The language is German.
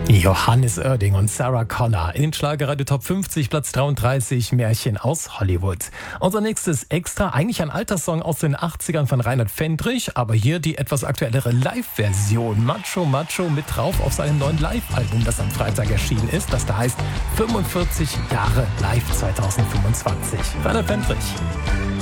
Johannes Oerding und Sarah Connor in den Schlagerradio Top 50, Platz 33, Märchen aus Hollywood. Unser nächstes Extra, eigentlich ein alter Song aus den 80ern von Reinhard Fendrich, aber hier die etwas aktuellere Live-Version. Macho Macho mit drauf auf seinem neuen Live-Album, das am Freitag erschienen ist, das da heißt 45 Jahre live 2025. Reinhard Fendrich.